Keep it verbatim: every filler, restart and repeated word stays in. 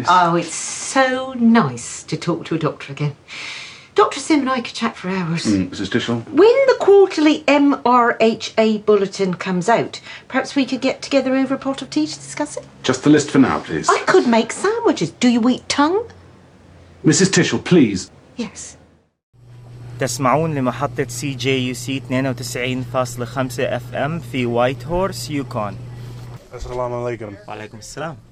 Oh, it's so nice to talk to a doctor again. Doctor Sim and I could chat for hours. Mm, Missus Tishel? When the quarterly M R H A bulletin comes out, perhaps we could get together over a pot of tea to discuss it? Just the list for now, please. I could make sandwiches. Do you eat tongue? Missus Tishel, please. Yes. تسمعون لمحطة سي جي يو سي اثنين وتسعين فاصلة خمسة اف ام في وايت هورس يوكون. السلام عليكم. وعليكم السلام.